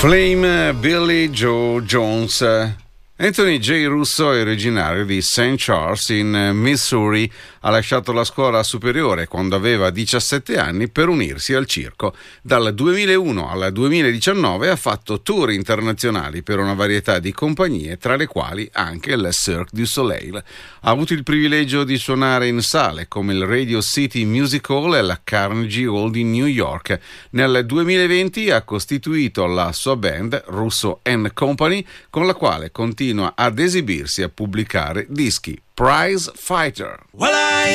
Flame Billy Joe Jones. Anthony J. Russo è originario di St. Charles in Missouri. Ha lasciato la scuola superiore quando aveva 17 anni per unirsi al circo. Dal 2001 al 2019 ha fatto tour internazionali per una varietà di compagnie, tra le quali anche il Cirque du Soleil. Ha avuto il privilegio di suonare in sale come il Radio City Music Hall e la Carnegie Hall di New York. Nel 2020 ha costituito la sua band Russo & Company, con la quale continua ad esibirsi e a pubblicare dischi. Prize Fighter.